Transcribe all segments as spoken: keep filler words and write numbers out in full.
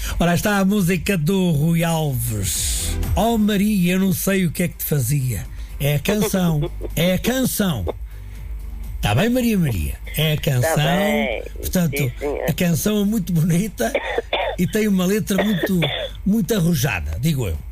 Ora, está a música do Rui Alves. Oh Maria, eu não sei o que é que te fazia. É a canção. É a canção. Está bem, Maria Maria? É a canção. Tá Portanto, sim, a canção é muito bonita e tem uma letra muito, muito arrojada, digo eu.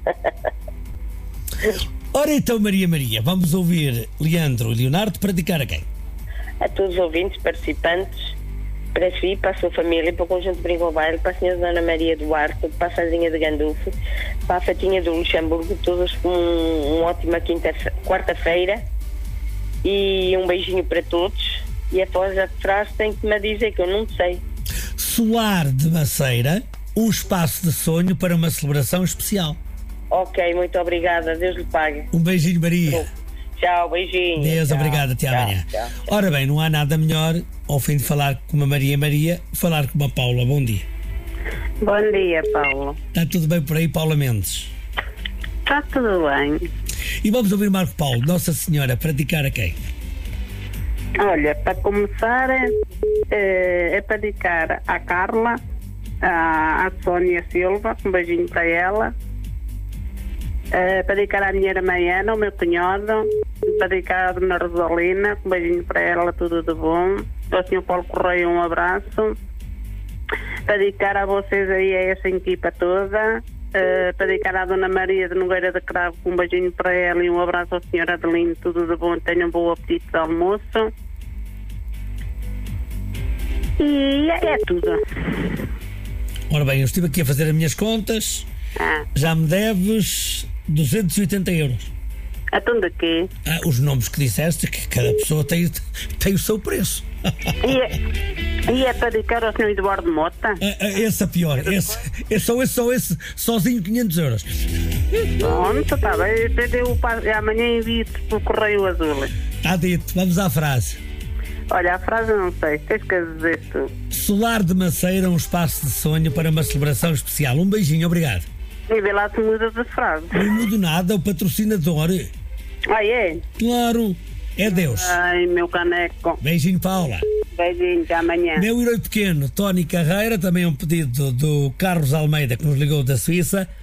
Ora então, Maria Maria, vamos ouvir Leandro e Leonardo praticar a quem? A todos os ouvintes, participantes, para si, para a sua família, para o Conjunto de Brinco ao Baile, para a senhora Dona Maria Duarte, para a Sardinha de Gandulfo, para a Fatinha do Luxemburgo, todos com um, um ótima quinta, quarta-feira, e um beijinho para todos. E após a frase tem que me dizer que eu não sei. Solar de Maceira, um espaço de sonho para uma celebração especial. Ok, muito obrigada, Deus lhe pague. Um beijinho, Maria. Tchau, beijinho. Deus, tchau, obrigado, até tchau, amanhã. Tchau, tchau. Ora bem, não há nada melhor, ao fim de falar com uma Maria Maria, falar com uma Paula. Bom dia. Bom dia, Paulo. Está tudo bem por aí, Paula Mendes? Está tudo bem. E vamos ouvir Marco Paulo, Nossa Senhora, praticar a quem? Olha, para começar, é, é para dedicar à Carla, à, à Sónia Silva, um beijinho para ela, é, para dedicar à minha Maiana, ao meu cunhado, para dedicar à Dona Rosalina, um beijinho para ela, tudo de bom, para o senhor Paulo Correia, um abraço, para dedicar a vocês aí, a essa equipa toda, é, para dedicar à Dona Maria de Nogueira de Cravo, um beijinho para ela e um abraço ao senhor Adelino, tudo de bom, tenham um bom apetite de almoço. E é, é tudo. Ora bem, eu estive aqui a fazer as minhas contas, Ah, já me deves duzentos e oitenta euros. então de quê? Ah, os nomes que disseste, que cada pessoa tem, tem o seu preço. E é, e é para dedicar ao senhor Eduardo Mota? Ah, ah, esse é pior, esse, esse, só esse, só esse, sozinho quinhentos euros. Pronto, está bem. Eu, eu, amanhã envio-te pelo Correio Azul. Está dito, vamos à frase. Olha, a frase não sei, tens que dizer tu. Solar de Maceira, um espaço de sonho para uma celebração especial. Um beijinho, obrigado. E vê lá se muda de frase. Não mudo nada, o patrocinador. Ah, é? Claro, é Deus. Ai, meu caneco. Beijinho, Paula. Beijinho, até amanhã. Meu herói pequeno, Tony Carreira, também um pedido do Carlos Almeida, que nos ligou da Suíça.